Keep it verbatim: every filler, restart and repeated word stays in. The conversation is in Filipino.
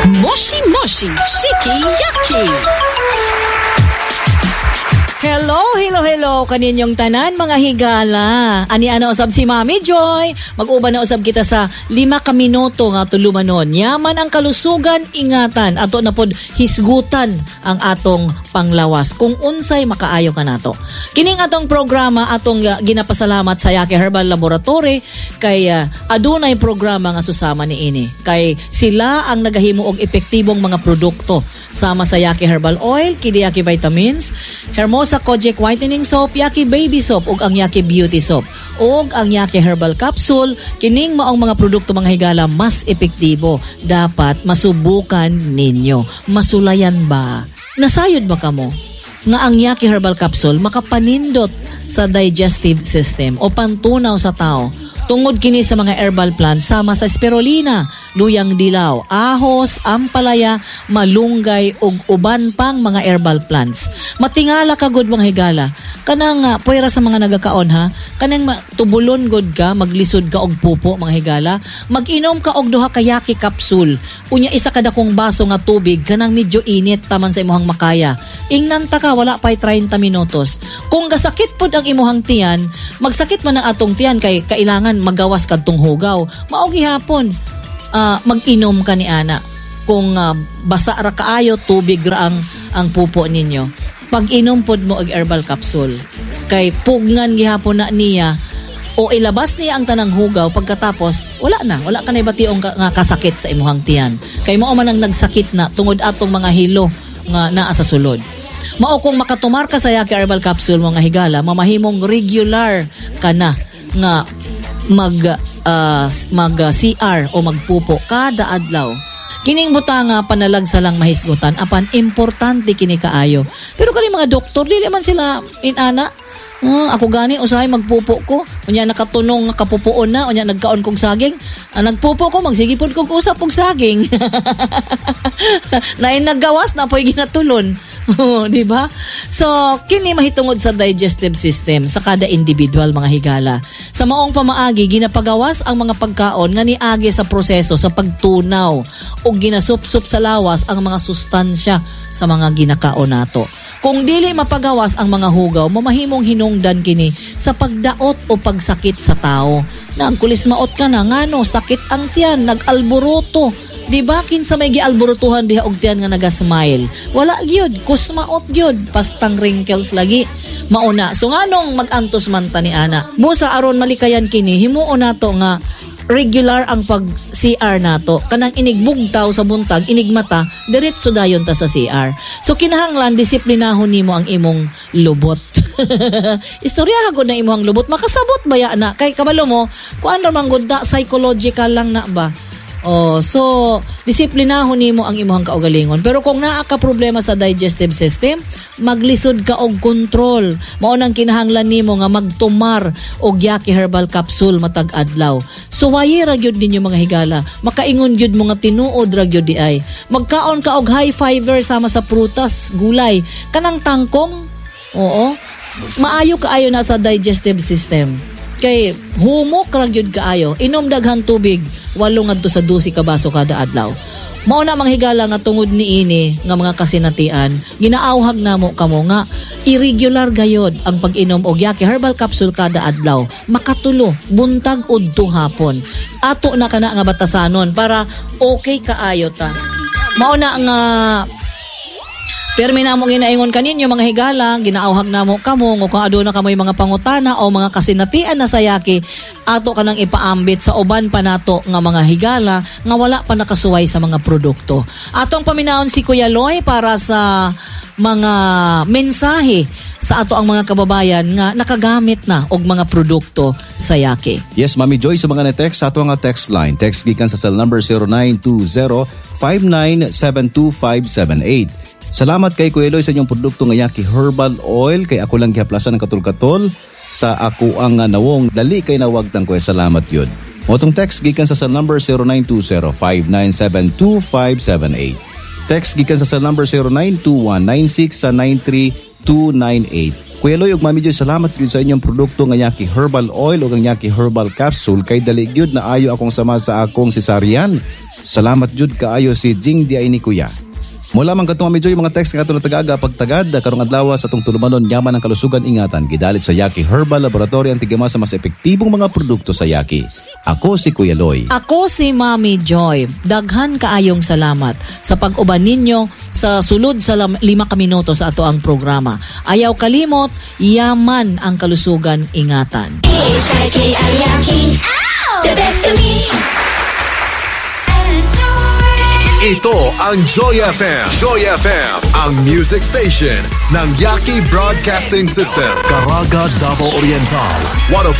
Moshi Moshi Shiki Yaki. Hello, hello, hello kaninyong tanan mga higala. Ani ana usab si Mami Joy. Mag-uban na usab kita sa lima ka minuto nga tulumanon. Yaman ang kalusugan, ingatan ato na pod hisgutan ang atong panglawas kung unsay makaayo ka nato. Kining atong programa atong uh, ginapasalamat sa Yaki Herbal Laboratory kay uh, adunay programa nga susama niini. Kay sila ang nagahimo og epektibong mga produkto sama sa Yaki Herbal Oil, Kidi Yaki Vitamins, Hermosa Kojic Whitening Soap, Yaki Baby Soap ug ang Yaki Beauty Soap ug ang Yaki Herbal Capsule. Kining maong mga produkto mga higala mas epektibo. Dapat masubukan ninyo. Masulayan ba? Nasayod ba kamo nga ang Yaki Herbal Capsule makapanindot sa digestive system o pantunaw sa tao tungod kini sa mga herbal plants sama sa spirulina, luyang dilaw, ahos, ampalaya, malunggay ug uban pang mga herbal plants. Matingala ka gud mga higala. Kanang uh, puwera sa mga nagakaon ha. Kanang ma- tubulon gud ka, maglisod ka og pupo mga higala. Mag-inom ka og duha ka Yaki capsule. Unya isa kada kong baso nga tubig kanang medyo init taman sa imuhang makaya. Ingnan ta ka wala pay thirty minutos. Kung gasakit pod ang imuhang tiyan, magsakit man ang atong tiyan kay kailangan magawas kadtong hugaw. Mao gihapon uh, mag-inom ka ni ana. Kung uh, basa ra kaayo tubig ra ang ang pupo ninyo. Pag-inom pod mo og herbal capsule. Kay pugnan gihapon na niya o ilabas niya ang tanang hugaw pagkatapos wala na, wala ka na ibationg ka, nga kasakit sa imuhang tiyan. Kay mao man ang nagsakit na tungod atong mga hilo nga naa sa sulod. Mao kung makatumar ka sa Yaki Herbal Capsule mga higala, mamahimong regular ka na nga mag uh, mag uh, C R o magpupo kada adlaw. Kining butanga panalagsa lang mahisgutan apan importante kini kaayo. Pero kani mga doktor dili man sila inana. Uh, ako gani usahay magpupo ko. Unya nakatunong kapupuon na, unya nagkaon kog saging. Uh, nagpupo ko magsige pod kog usap og saging. Nain naggawas na poy ginatulon. Oh, di ba? So, kini mahitungod sa digestive system sa kada individual mga higala. Sa maong pamaagi ginapagawas ang mga pagkaon nga niagi sa proseso sa pagtunaw o ginasupsup sa lawas ang mga sustansya sa mga ginakaon nato. Kung dili mapagawas ang mga hugaw, mamahimong hinungdan kini sa pagdaot o pagsakit sa tao. Nagkulismaot ka na ngano sakit ang tiyan, nag-alburuto. Di ba kinsa may gialburutuhan diha og tiyan nga naga-smile? Wala gyud, kusmaot gyud, pastang wrinkles lagi. Mauna, so nganong mag-antos man ta ni ana. Busa aron malikayan kini, himuon nato nga regular ang pag-C R nato. Kanang inigbugtaw sa buntag, inigmata, diretso dayon ta sa C R. So kinahanglan disiplinahon nimo ang imong lubot. Istorya hagod na imong lubot, makasabot baya na kay kabalo mo, kuan ra man gud da psychological lang na ba? Oh, so disiplinahon nimo ang imong kaugalingon. Pero kung naa ka problema sa digestive system, maglisod ka og control. Mao nang kinahanglan nimo nga magtumar og Yaki Herbal Capsule matag adlaw. Suwayi ra gyud ninyo mga higala. Makaingon gyud mo nga tinuod ra gyud di ay. Magkaon ka og high fiber sama sa prutas, gulay, kanang tangkong. Oo. Maayo kaayo na sa digestive system. Kay humok ra gyud kaayo. Inom daghan tubig, walo ngadto sa twelve ka baso kada adlaw. Mao na mga higala nga tungod niini nga mga kasinatian, ginaawhag namo kamo nga irregular gayod ang pag-inom og Yaki Herbal Capsule kada adlaw. Makatulo buntag udto hapon. Ato na kana nga batasanon para okay kaayo ta. Mao na nga Permi na mo ginaingon kaninyo mga higala, ginaawhag na mo kamo, o kung aduna kamoy mga pangutana o mga kasinatian na sa Yaki, ato ka nang ipaambit sa uban pa nato nga mga higala nga wala pa nakasuway sa mga produkto. Atong paminaon si Kuya Loy para sa mga mensahe sa ato ang mga kababayan nga nakagamit na og mga produkto sa Yaki. Yes, Mami Joy, sa mga na-text sa ato nga text line. Text gikan sa cell number zero nine two zero five nine seven two five seven eight. Salamat kay Kuya Eloy sa inyong produkto nga Yaki Herbal Oil. Kay ako lang gihaplasan ng katol-katol sa ako ang nawong dali kay nawagtang ko. Salamat yun. Motong text gikan sa cell number zero nine two zero five nine seven two five seven eight. Text gikan sa cell number zero nine two one nine six nine three two nine eight. Kuya Loy ug Mami Joy, salamat gyud sa inyong produkto nga Yaki Herbal Oil ug ang Yaki Herbal Capsule kay dali gyud na ayo akong sama sa akong cesarean. Salamat jud kaayo si Jing di ay ni Kuya. Mula man katong Mami Joy mga text nga atong tagaga pagtagad karong adlaw sa atong tulumanon yaman ang kalusugan ingatan gidalit sa Yaki Herbal Laboratory ang tigama sa mas epektibong mga produkto sa Yaki. Ako si Kuya Loy. Ako si Mami Joy. Daghan kaayong salamat sa pag-uban ninyo sa sulod sa lam- lima ka minuto sa ato ang programa. Ayaw kalimot, yaman ang kalusugan ingatan. H I K L Yaki. The best kami. Ito ang Joy F M. Joy F M, ang music station ng Yaki Broadcasting System. Caraga, Davao Oriental. one oh